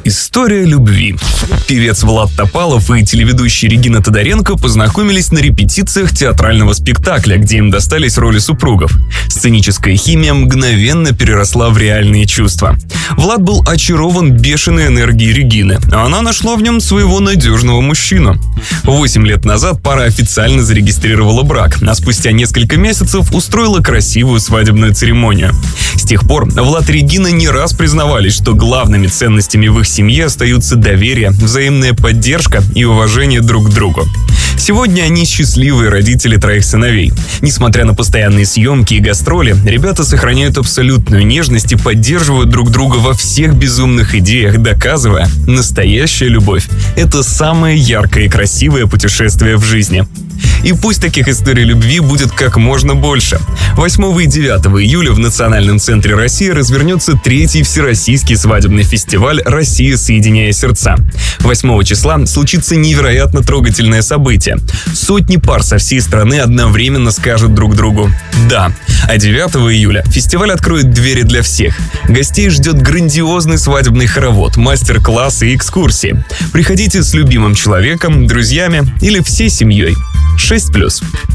История любви. Певец Влад Топалов и телеведущая Регина Тодоренко познакомились на репетициях театрального спектакля, где им достались роли супругов. Сценическая химия мгновенно переросла в реальные чувства. Влад был очарован бешеной энергией Регины, а она нашла в нем своего надежного мужчину. 8 лет назад пара официально зарегистрировала брак, а спустя несколько месяцев устроила красивую свадебную церемонию. С тех пор Влад и Регина не раз признавались, что главными ценностями в их семье остаются доверие, взаимная поддержка и уважение друг к другу. Сегодня они счастливые родители 3 сыновей. Несмотря на постоянные съемки и гастроли, ребята сохраняют абсолютную нежность и поддерживают друг друга во всех безумных идеях, доказывая: настоящая любовь – это самое яркое и красивое путешествие в жизни. И пусть таких историй любви будет как можно больше. 8 и 9 июля в Национальном центре России развернется 3-й Всероссийский свадебный фестиваль «Россия, соединяя сердца». 8 числа случится невероятно трогательное событие. Сотни пар со всей страны одновременно скажут друг другу «да». А 9 июля фестиваль откроет двери для всех. Гостей ждет грандиозный свадебный хоровод, мастер-классы и экскурсии. Приходите с любимым человеком, друзьями или всей семьей. 6+.